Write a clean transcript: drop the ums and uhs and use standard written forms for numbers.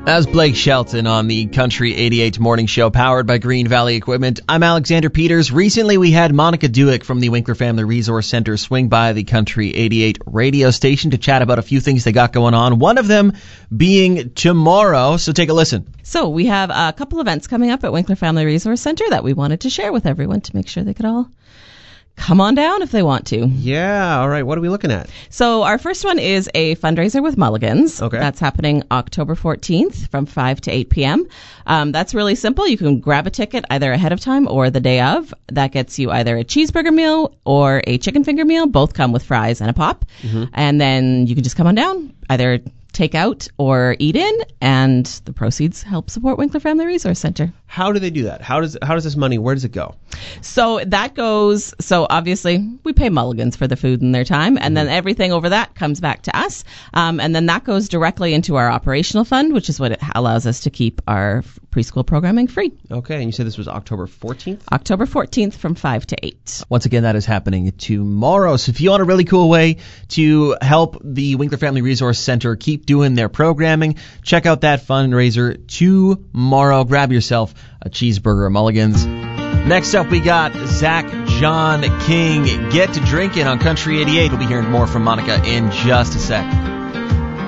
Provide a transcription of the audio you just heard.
As Blake Shelton on the Country 88 Morning Show, powered by Green Valley Equipment. I'm Alexander Peters. Recently, we had Monica Dewick from the Winkler Family Resource Center swing by the Country 88 radio station to chat about a few things they got going on, one of them being tomorrow. So take a listen. So we have a couple events coming up at Winkler Family Resource Center that we wanted to share with everyone to make sure they could all come on down if they want to. Yeah, all right. What are we looking at? So our first one is a fundraiser with Mulligan's. Okay. That's happening October 14th from 5 to 8 p.m. That's really simple. You can grab a ticket either ahead of time or the day of. That gets you either a cheeseburger meal or a chicken finger meal. Both come with fries and a pop. Mm-hmm. And then you can just come on down, either take out or eat in, and the proceeds help support Winkler Family Resource Center. How do they do that? How does this money, where does it go? So that goes, so obviously we pay Mulligan's for the food and their time, and then everything over that comes back to us. And then that goes directly into our operational fund, which is what it allows us to keep our preschool programming free. Okay, and you said this was October 14th? October 14th from 5 to 8. Once again, that is happening tomorrow. So if you want a really cool way to help the Winkler Family Resource Center keep doing their programming, check out that fundraiser tomorrow. Grab yourself a cheeseburger at Mulligan's. Next up, we got Zach John King. Get to drinking on Country 88. We'll be hearing more from Monica in just a sec.